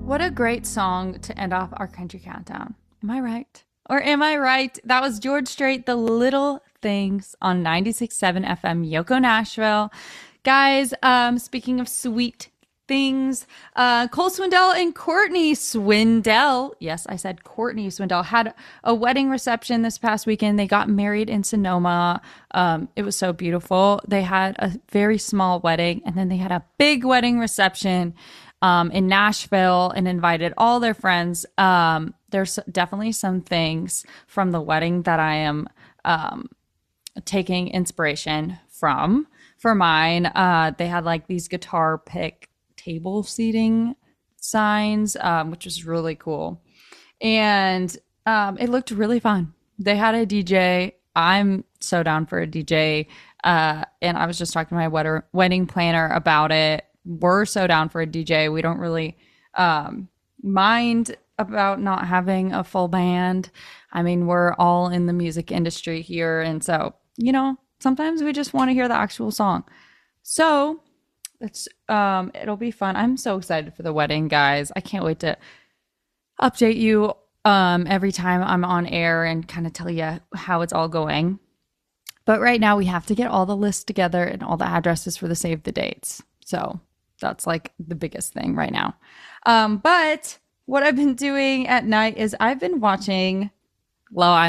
What a great song to end off our country countdown. Am I right? Or am I right? That was George Strait, The Little Things on 96.7 FM, Yoko Nashville. Guys, speaking of sweet things, Cole Swindell and Courtney Swindell, yes, I said Courtney Swindell, had a wedding reception this past weekend. They got married in Sonoma. It was so beautiful. They had a very small wedding, and then they had a big wedding reception in Nashville and invited all their friends. There's definitely some things from the wedding that I am taking inspiration from for mine. They had like these guitar pick table seating signs, which was really cool. And it looked really fun. They had a DJ. I'm so down for a DJ. And I was just talking to my wedding planner about it. We're so down for a DJ. We don't really mind about not having a full band. I mean, we're all in the music industry here. And so, you know, sometimes we just want to hear the actual song. So it'll be fun. I'm so excited for the wedding, guys. I can't wait to update you every time I'm on air and kind of tell you how it's all going. But right now we have to get all the lists together and all the addresses for the save the dates. So that's like the biggest thing right now. But what I've been doing at night is I've been watching Love